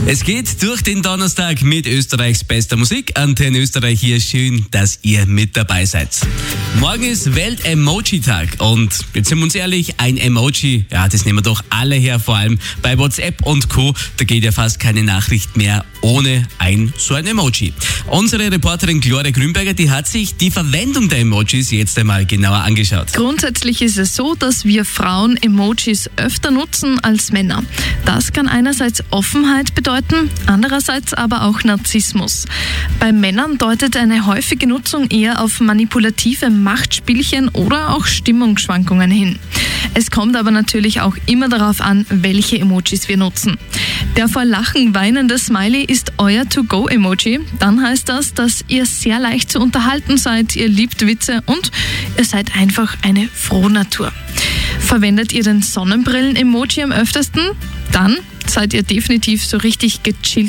Es geht durch den Donnerstag mit Österreichs bester Musik. Antenne Österreich hier, schön, dass ihr mit dabei seid. Morgen ist Welt-Emoji-Tag und jetzt sind wir uns ehrlich, ein Emoji, ja, das nehmen wir doch alle her, vor allem bei WhatsApp und Co. Da geht ja fast keine Nachricht mehr ohne so ein Emoji. Unsere Reporterin Gloria Grünberger, die hat sich die Verwendung der Emojis jetzt einmal genauer angeschaut. Grundsätzlich ist es so, dass wir Frauen Emojis öfter nutzen als Männer. Das kann einerseits Offenheit bedeuten, andererseits aber auch Narzissmus. Bei Männern deutet eine häufige Nutzung eher auf manipulative Machtspielchen oder auch Stimmungsschwankungen hin. Es kommt aber natürlich auch immer darauf an, welche Emojis wir nutzen. Der vor Lachen weinende Smiley ist euer To-Go-Emoji. Dann heißt das, dass ihr sehr leicht zu unterhalten seid, ihr liebt Witze und ihr seid einfach eine Frohnatur. Verwendet ihr den Sonnenbrillen-Emoji am öftesten? Dann seid ihr definitiv so richtig gechillt